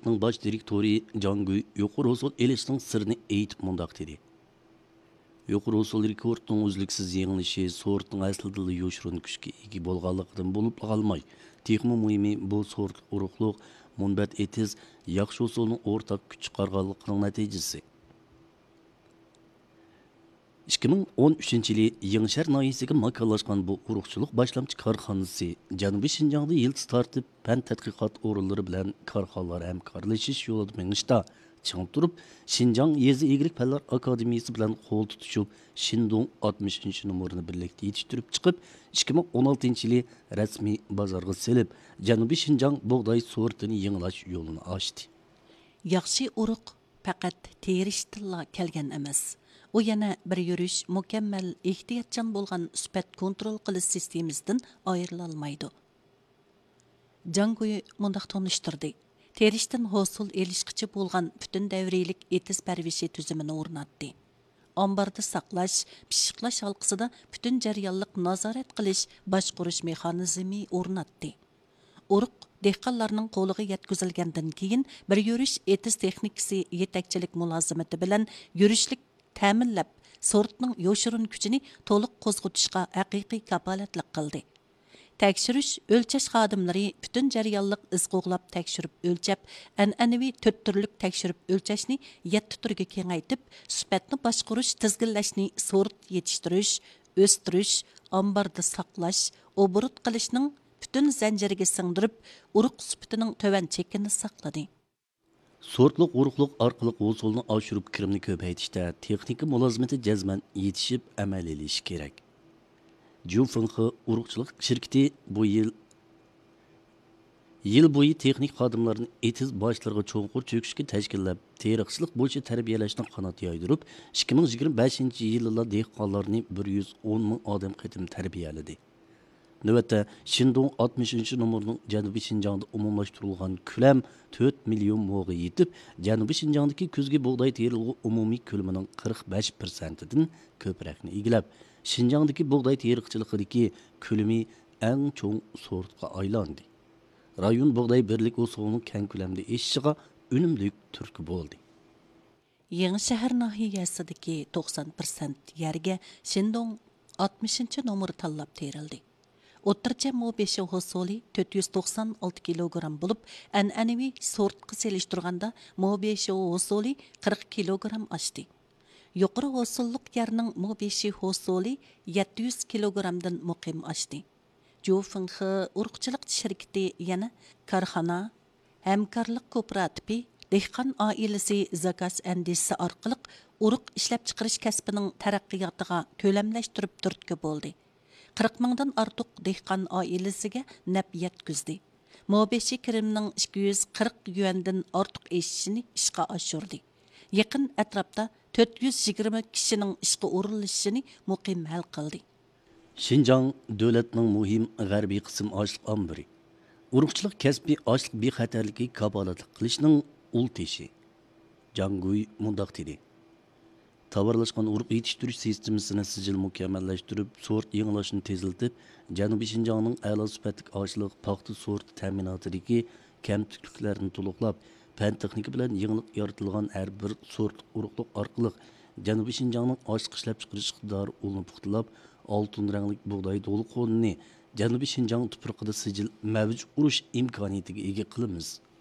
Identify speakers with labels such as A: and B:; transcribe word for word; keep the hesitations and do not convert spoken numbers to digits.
A: institutning bosh direktori Janguy yuqori usul elishning sirini aytib mundaq dedi. Yuqori usul rekordning uzluksiz yengilishi sortning aslida yo'shirin kuchga ega bo'lganligidan bo'lib qolmay, texmo muhimi bu sort urug'liq munbat etiz yaxshi usulning o'rtaq kuch chiqarganligining natijasi. ikki ming o'n uchinchi yili Yengshar noyisiga makonlashgan bu urug'chilik boshlamchi korxonasi Janubiy Shinjongda yildiz tortib fan tadqiqot o'rinlari bilan korxonalar hamkorlashish yo'lida minishda ching turib, Shinjong Yezi egrik fanlar akademiyasi bilan qo'l tutishib, Shindong oltmishinchi nomerini birlikda yetishtirib chiqib, ikki ming o'n oltinchi yili rasmiy bozorga selib, Janubiy Shinjong bug'doy sortini yangilash yo'lini ochdi.
B: Yaxshi urug' faqat terishdan kelgan emas. U yana bir yurish mukammal ehtiyotchan bo'lgan sifat kontrol qilish sistemasidan ayrilolmaydi. Janguy mundaq tonishtirdi. Terishdan hosil elishqichi bo'lgan butun davriylik etiz parvishi tuzumini o'rnatdi. Ambarda saqlash, pishiqlash halqasida butun jarayonliq nazorat qilish, boshqarish mexanizmi o'rnatdi. Urug' dehqonlarning qo'liga yetkazilgandan keyin bir yurish etiz texnikasi yetakchilik mulozimati bilan yurishlik ta'minlab, sortning yo'shirin kuchini to'liq qo'zg'atishga haqiqiy kapolatlik qildi. Tekshirish o'lchash xodimlari butun jarayonliq iz qo'g'lab tekshirib o'lchab, an'anaviy to'rt turlik tekshirib o'lchashni yetti turga kengaytib, sifatni boshqarish, tizginlashni, sort yetishtirish, o'stirish, ambarda saqlash, obrut qilishning butun zanjiriga singdirib, urug' sifatining to'van chekini saqladi.
A: Sortliq urug'liq orqali usulni oshirib kirimni ko'paytirishda texnika mulozimati jazman yetishib amal etish kerak. Jufenghe urug'chilik shirkati bu yil yil bo'yi texnik xodimlarni etiz boshlarga cho'nqur cho'kishga tashkillab, teriqchilik bo'yicha tarbiyalashni qanot yoydirib, ikki ming yigirma beshinchi yilda dehqonlarni bir yuz o'n ming odam qatim tarbiyaladi. Növətdə Shindong oltmishinchi nomerning Janubiy Shinjongda umumlashtirilgan ko'lam to'rt million mo'ga yetib, Janubiy Shinjongdagi kuzgi bug'doy terilg'i umumiy ko'lamining qirq besh foizidan ko'proqni egilab, Shinjongdagi bug'doy teriqchiligidagi ko'lami eng cho'ng sortga aylandi. Rayon bug'doy birlik usulining keng ko'lamda eshishiga unumli turtki bo'ldi.
B: Yangi shahar nahiyasidagi to'qson foiz yerga Shindong oltmishinchi nomer tanlab terildi. O'rtacha mobeshi hosoli to'rt yuz to'qson olti kilogramm bo'lib, an'anaviy sortga selishtirganda mobeshi hosoli qirq kilogramm oshdi. Yuqori hosillik yerning mobeshi hosoli yetti yuz kilogrammdan muqim oshdi. Jufenghe urug'chilik shirkati yana korxona, hamkorlik kooperativi, dehqon oilasi zakaz andisi orqali urug' ishlab chiqarish kasbining taraqqiyotiga ko'lamlashtirib turtki bo'ldi. qirq mingdan ortiq dehqon oilasiga naf yetkazdi. Mobeshi kirimning ikki yuz qirq yuandan ortiq eshishini ishga oshirdi. Yaqin atrofda to'rt yuz yigirma kishining ishga o'rinlashishini muqim hal qildi.
A: Shinjong davlatning muhim g'arbiy qism ochliq ombiri. Urug'chilik kasbi ochliq bexatarligi kapolatlik qilishning ul teshi. Janguy mundaq dedi. Tovarlashgan urug' yetishtirish sistemasini sijil mukammallashtirib, sort yengilashni teziltib, Janubiy Shinjongning a'lo sifatli ochliq paxta sort ta'minotidagi kamchiliklarni to'liqlab, fan texnika bilan yangilik yaratilgan har bir sort urug'liq orqali Janubiy Shinjongning ochliq ishlab chiqarish iqtidori ulni puxtalab, oltin rangli bug'doy to'liq qo'nini Janubiy Shinjong tuprog'ida sijil mavj urish imkoniyatiga ega qilamiz.